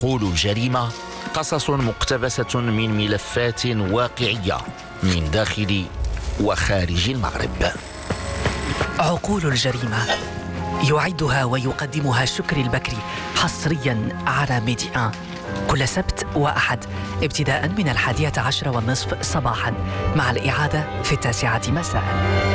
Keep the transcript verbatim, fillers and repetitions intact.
عقول الجريمة، قصص مقتبسة من ملفات واقعية من داخل وخارج المغرب. عقول الجريمة يعدها ويقدمها شكري البكري حصريا على ميديا كل سبت وأحد ابتداء من الحادية عشر والنصف صباحا، مع الإعادة في التاسعة مساء.